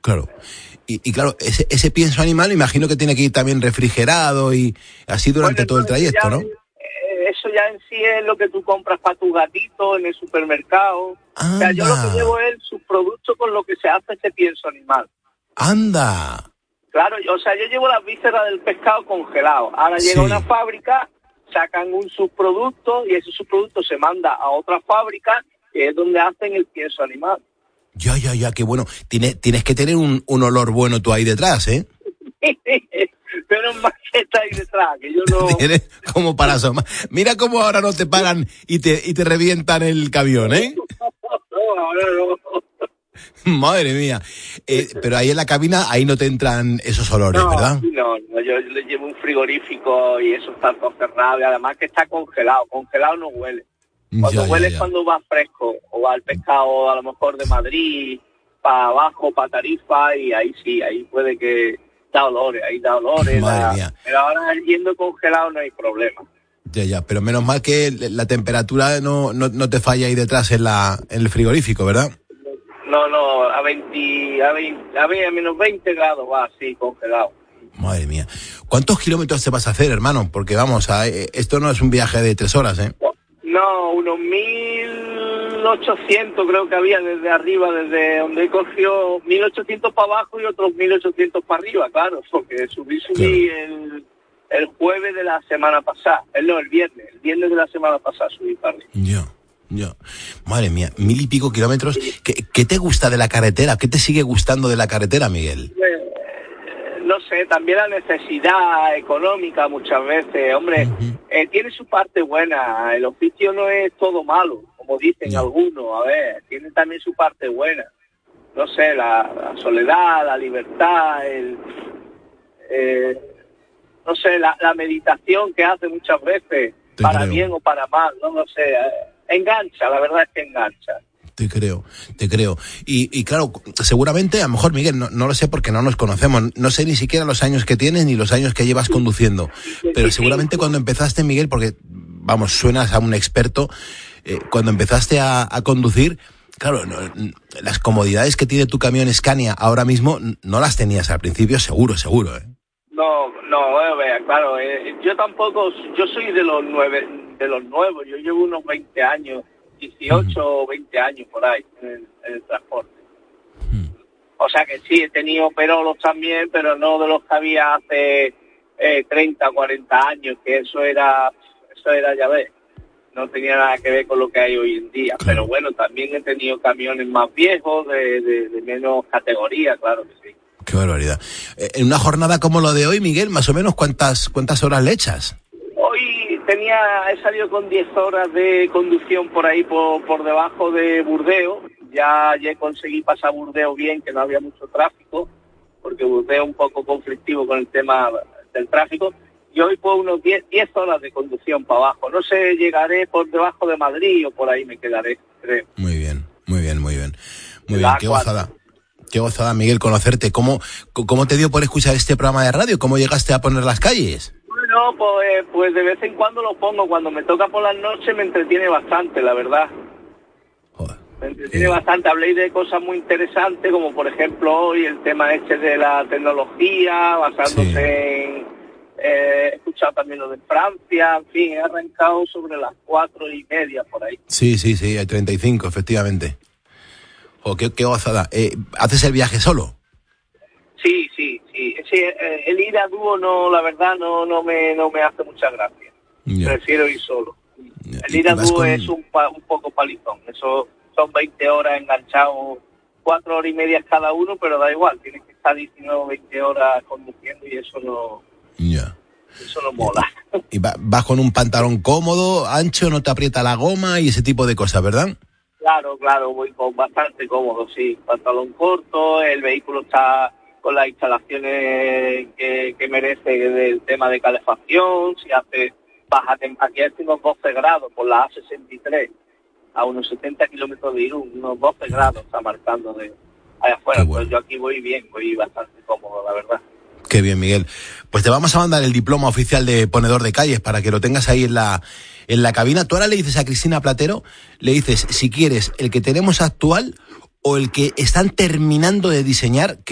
Claro. Y claro, ese pienso animal imagino que tiene que ir también refrigerado y así durante todo el trayecto, ¿no? Eso ya en sí es lo que tú compras para tu gatito en el supermercado. ¡Anda! O sea, yo lo que llevo es el subproducto con lo que se hace ese pienso animal. ¡Anda! Claro, yo llevo las vísceras del pescado congelado. Ahora llega una fábrica, sacan un subproducto y ese subproducto se manda a otra fábrica que es donde hacen el pienso animal. Ya, qué bueno. Tienes que tener un olor bueno tú ahí detrás, ¿eh? Pero más que está ahí detrás, que yo no... Tienes como para asomar. Mira cómo ahora no te pagan y te revientan el camión, ¿eh? No, ahora no. Madre mía. Pero ahí en la cabina, ahí no te entran esos olores, ¿verdad? No, yo le llevo un frigorífico y eso está todo cerrado y además que está congelado. Congelado no huele. Cuando huele es cuando va fresco o va el pescado a lo mejor de Madrid para abajo, para Tarifa y ahí sí, ahí puede que da olores, Madre mía. Pero ahora yendo congelado no hay problema. Ya, pero menos mal que la temperatura no te falla ahí detrás en el frigorífico, ¿verdad? No, a menos 20 grados va así, congelado. Madre mía. ¿Cuántos kilómetros te vas a hacer, hermano? Porque vamos, esto no es un viaje de 3 horas, ¿eh? No, unos 1.800 creo que había desde arriba, desde donde cogió 1.800 para abajo y otros 1.800 para arriba, claro, porque subí claro. el jueves de la semana pasada, el viernes de la semana pasada subí para arriba. Ya. Madre mía, 1.000 y pico kilómetros. ¿Qué te gusta de la carretera? ¿Qué te sigue gustando de la carretera, Miguel? No sé, también la necesidad económica muchas veces, hombre, tiene su parte buena, el oficio no es todo malo, como dicen algunos, a ver, tiene también su parte buena, no sé, la soledad, la libertad, no sé, la meditación que hace muchas veces, para bien o para mal, no lo sé, engancha, la verdad es que engancha. Te creo. Y claro, seguramente, a lo mejor, Miguel, no lo sé porque no nos conocemos, no sé ni siquiera los años que tienes ni los años que llevas conduciendo, pero seguramente cuando empezaste, Miguel, porque, vamos, suenas a un experto, cuando empezaste a conducir, claro, las comodidades que tiene tu camión Scania ahora mismo no las tenías al principio, seguro, ¿eh? No, claro, yo soy de los nuevos, yo llevo unos 20 años, 18 o 20 años por ahí en el transporte. O sea que sí, he tenido perolos también, pero no de los que había hace 30 o 40 años, que eso era, ya ves, no tenía nada que ver con lo que hay hoy en día. Claro. Pero bueno, también he tenido camiones más viejos, de menos categoría, claro que sí. Qué barbaridad. En una jornada como lo de hoy, Miguel, más o menos, ¿cuántas horas le echas? He salido con 10 horas de conducción por ahí, por debajo de Burdeos. Ya conseguí pasar Burdeos bien, que no había mucho tráfico, porque Burdeos es un poco conflictivo con el tema del tráfico. Y hoy pues unos 10 horas de conducción para abajo. No sé, llegaré por debajo de Madrid o por ahí me quedaré, creo. Muy bien. Qué gozada, Miguel, conocerte. ¿Cómo te dio por escuchar este programa de radio? ¿Cómo llegaste a poner las calles? Bueno, pues de vez en cuando lo pongo. Cuando me toca por las noches me entretiene bastante, la verdad. Joder. Me entretiene bastante. Habléis de cosas muy interesantes, como por ejemplo hoy el tema de la tecnología, basándose en... he escuchado también lo de Francia, en fin, he arrancado sobre las 4:30 por ahí. Sí, hay 35, efectivamente. Qué gozada. ¿Haces el viaje solo? Sí. El ir a dúo no, la verdad no me hace mucha gracia. Yeah. Prefiero ir solo. El ir a dúo es un poco palizón. Eso son 20 horas enganchados, 4 horas y media cada uno, pero da igual. Tienes que estar 19 o 20 horas conduciendo y eso no... Yeah. Eso no mola. Y vas con un pantalón cómodo, ancho, no te aprieta la goma y ese tipo de cosas, ¿verdad? Claro, voy con bastante cómodo, sí. Pantalón corto, el vehículo está con las instalaciones que merece del tema de calefacción, si hace baja temperatura, aquí hace unos 12 grados por la A63, a unos 70 kilómetros de Irún, unos 12 grados está marcando de allá afuera, bueno. Pues yo aquí voy bien, voy bastante cómodo, la verdad. Qué bien, Miguel. Pues te vamos a mandar el diploma oficial de ponedor de calles para que lo tengas ahí en la cabina. Tú ahora le dices a Cristina Platero, le dices si quieres el que tenemos actual o el que están terminando de diseñar, que